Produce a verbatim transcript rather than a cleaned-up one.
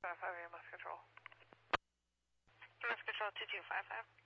five five, E M S Control. E M S Control two two five five.